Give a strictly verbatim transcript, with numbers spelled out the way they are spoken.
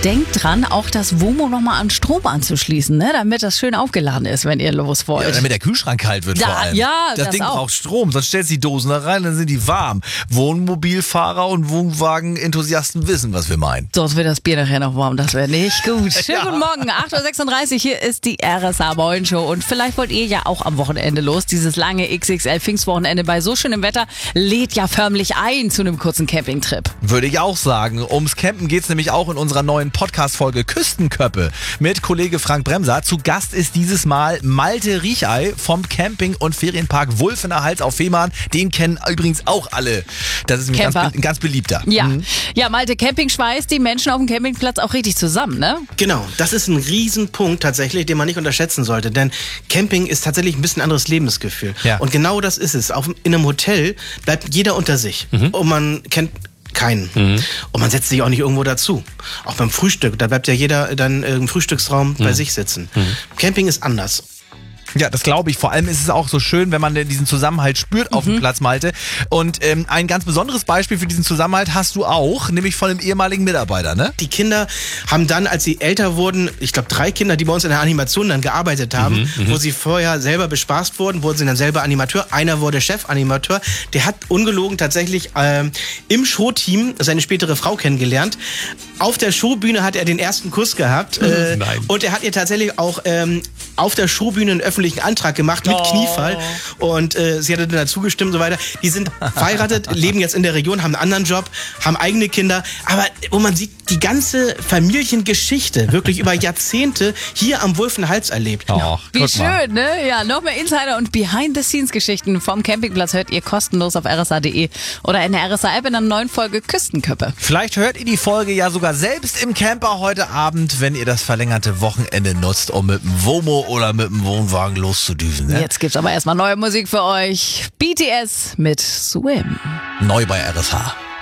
denkt dran, auch das WOMO nochmal an Strom anzuschließen, ne? Damit das schön aufgeladen ist, wenn ihr los wollt. Ja, damit der Kühlschrank kalt wird Ja, vor allem. ja, das, das Ding auch. braucht Strom, sonst stellst du die Dosen da rein, dann sind die warm. Wohnmobilfahrer und Wohnwagen-Enthusiasten wissen, was wir meinen. Sonst wird das Bier nachher noch warm, das wäre nicht gut. Schönen Ja. guten Morgen, acht Uhr sechsunddreißig, hier ist die R S A Morning Show und vielleicht wollt ihr ja auch am Wochenende los. Dieses lange X X L Pfingstwochenende bei so schönem Wetter lädt ja förmlich ein zu einem kurzen Campingtrip. Würde ich auch sagen. Ums Campen geht's nämlich auch in unserer neuen Podcast-Folge Küstenköppe mit Kollege Frank Bremser. Zu Gast ist dieses Mal Malte Riechey vom Camping- und Ferienpark Wulfener Hals auf Fehmarn. Den kennen übrigens auch alle. Das ist ein ganz, Camper. be- ein ganz beliebter. Ja, Mhm. ja, Malte, Camping schweißt die Menschen auf dem Campingplatz auch richtig zusammen, ne? Genau, das ist ein Riesenpunkt tatsächlich, den man nicht unterschätzen sollte. Denn Camping ist tatsächlich ein bisschen anderes Lebensgefühl. Ja. Und genau das ist es. Auf, in einem Hotel bleibt jeder unter sich. Und man kennt keinen. Und man setzt sich auch nicht irgendwo dazu. Auch beim Frühstück, da bleibt ja jeder dann im Frühstücksraum bei sich sitzen. Camping ist anders. Ja, das glaube ich. Vor allem ist es auch so schön, wenn man diesen Zusammenhalt spürt auf dem Platz, Malte. Und ähm, ein ganz besonderes Beispiel für diesen Zusammenhalt hast du auch, nämlich von einem ehemaligen Mitarbeiter, ne? Die Kinder haben dann, als sie älter wurden, ich glaube drei Kinder, die bei uns in der Animation dann gearbeitet haben, wo sie vorher selber bespaßt wurden, wurden sie dann selber Animateur. Einer wurde Chefanimateur. Der hat ungelogen tatsächlich ähm, im Showteam seine spätere Frau kennengelernt. Auf der Showbühne hat er den ersten Kuss gehabt. Äh, Nein. Und er hat ihr tatsächlich auch ähm, auf der Showbühne einen öffentlichen Antrag gemacht mit Kniefall. Und äh, sie hatte dann dazu gestimmt und so weiter. Die sind verheiratet, leben jetzt in der Region, haben einen anderen Job, haben eigene Kinder. Aber wo man sieht, die ganze Familiengeschichte wirklich über Jahrzehnte hier am Wulfener Hals erlebt. Och, Wie guck mal. schön, ne? Ja, noch mehr Insider und Behind-the-Scenes-Geschichten vom Campingplatz hört ihr kostenlos auf r s a punkt d e oder in der R S A-App in einer neuen Folge Küstenköppe. Vielleicht hört ihr die Folge ja sogar selbst im Camper heute Abend, wenn ihr das verlängerte Wochenende nutzt, um mit dem WOMO oder mit dem Wohnwagen loszudüsen. Ne? Jetzt gibt's aber erstmal neue Musik für euch. B T S mit Swim. Neu bei R S H.